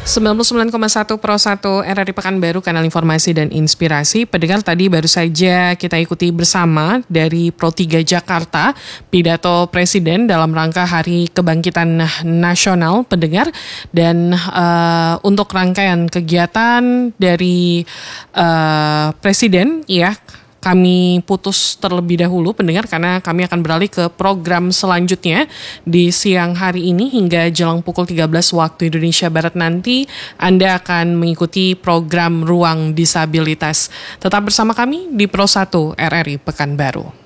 99,1 Pro 1 RRI Pekanbaru, kanal informasi dan inspirasi. Pendengar, tadi baru saja kita ikuti bersama dari Pro 3 Jakarta pidato Presiden dalam rangka Hari Kebangkitan Nasional, pendengar. Dan untuk rangkaian kegiatan dari Presiden, ya, kami putus terlebih dahulu, pendengar, karena kami akan beralih ke program selanjutnya di siang hari ini hingga jelang pukul 13 waktu Indonesia Barat nanti. Anda akan mengikuti program Ruang Disabilitas. Tetap bersama kami di Pro 1 RRI Pekanbaru.